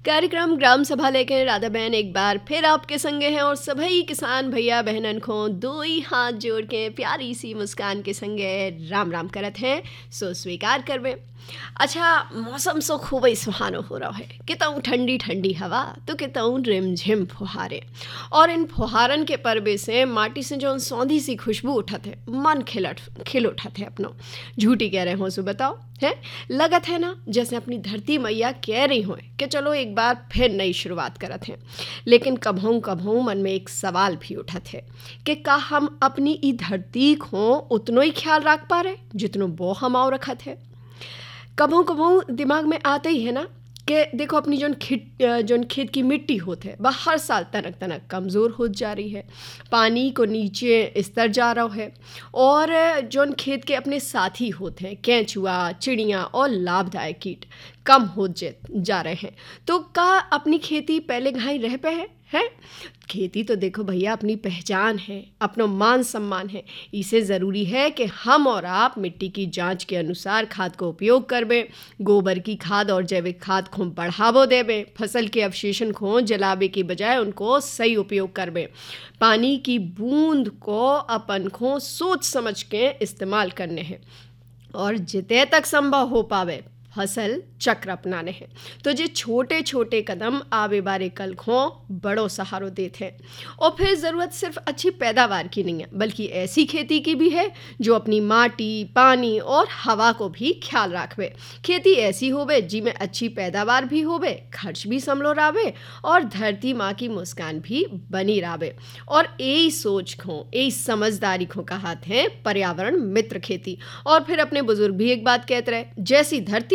कार्यक्रम ग्राम सभा लेकर राधा बहन एक बार फिर आपके संगे हैं और सभी किसान भैया बहनन को दो ही हाथ जोड़ के प्यारी सी मुस्कान के संगे राम राम करत हैं। सो स्वीकार करवे। अच्छा, मौसम सो खूब ही सुहानो हो रहा है। कितऊ ठंडी ठंडी हवा तो कितऊ रिमझिम फुहारे, और इन फुहारन के परबे से माटी से जो सौंधी सी खुशबू उठत है, मन खिल उठत है अपनो। झूठी कह रहे हो सो बताओ है, लगत है ना जैसे अपनी धरती मैया कह रही हो कि चलो एक बार फिर नई शुरुआत करत हैं। लेकिन कभों कभों मन में एक सवाल भी उठत है कि का हम अपनी ई धरती को उतनो ही ख्याल रख पा रहे जितनो वो हमाओ रखत है। कभों कभों दिमाग में आता ही है ना कि देखो अपनी जोन खेत की मिट्टी होत है वह हर साल तनक तनक कमज़ोर होत जा रही है, पानी को नीचे स्तर जा रहा है, और जोन खेत के अपने साथी होते हैं केंचुआ, चिड़िया और लाभदायक कीट कम होत जा रहे हैं। तो का अपनी खेती पहले घाई रह पे है? खेती तो देखो भैया अपनी पहचान है, अपना मान सम्मान है। इसे ज़रूरी है कि हम और आप मिट्टी की जांच के अनुसार खाद को उपयोग करबे, गोबर की खाद और जैविक खाद को बढ़ावो देबे, फसल के अवशेषण को जलावे की बजाय उनको सही उपयोग करबे, पानी की बूंद को अपन को सोच समझ के इस्तेमाल करने हैं, और जितने तक संभव हो पावे फसल चक्र अपनाने हैं। तो जे छोटे छोटे कदम आवे बारे कल को बड़ो सहारो देते हैं। और फिर ज़रूरत सिर्फ अच्छी पैदावार की नहीं है, बल्कि ऐसी खेती की भी है जो अपनी माटी, पानी और हवा को भी ख्याल रखवे। खेती ऐसी होवे जिसमें अच्छी पैदावार भी होवे, खर्च भी समलो रावे, और धरती माँ की मुस्कान भी बनी रावे। और यही सोच को, यही समझदारी को कहा थे पर्यावरण मित्र खेती। और फिर अपने बुजुर्ग भी एक बात कहते रहे, जैसी धरती